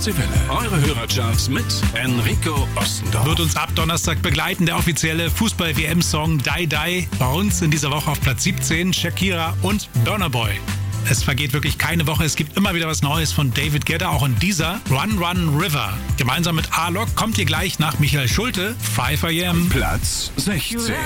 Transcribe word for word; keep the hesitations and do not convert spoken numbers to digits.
C Welle. Eure Hörercharts mit Enrico Ostendorf. Wird uns ab Donnerstag begleiten, der offizielle Fußball-W M-Song Die Die. Bei uns in dieser Woche auf Platz siebzehn Shakira und Burna Boy. Es vergeht wirklich keine Woche. Es gibt immer wieder was Neues von David Guetta, auch in dieser Run Run River. Gemeinsam mit A-Lok kommt ihr gleich nach Michael Schulte, five a m. Platz sechzehn.